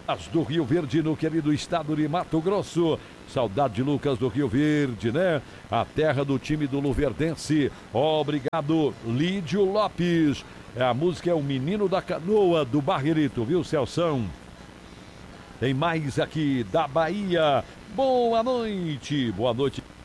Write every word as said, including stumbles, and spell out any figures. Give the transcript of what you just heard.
do Rio Verde, no querido estado de Mato Grosso. Saudade de Lucas do Rio Verde, né? A terra do time do Luverdense. Obrigado, Lídio Lopes. A música é o Menino da Canoa, do Barreirito, viu, Celção? Tem mais aqui da Bahia. Boa noite. Boa noite.